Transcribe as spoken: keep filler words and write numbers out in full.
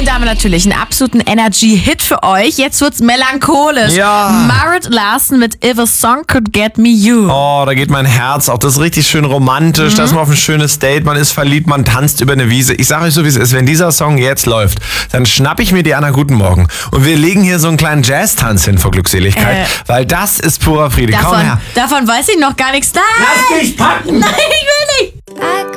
da haben wir natürlich einen absoluten Energy-Hit für euch. Jetzt wird's melancholisch. Ja. Marit Larson mit If a Song Could Get Me You. Oh, da geht mein Herz auf. Das ist richtig schön romantisch. Mhm. Da ist man auf ein schönes Date. Man ist verliebt, man tanzt über eine Wiese. Ich sage euch so, wie es ist. Wenn dieser Song jetzt läuft, dann schnapp ich mir die Anna Guten Morgen. Und wir legen hier so einen kleinen Jazz-Tanz hin vor Glückseligkeit. Äh, weil das ist purer Friede. Davon, Komm her. Davon weiß ich noch gar nichts. Nein! Lass dich packen! Nein, ich will nicht!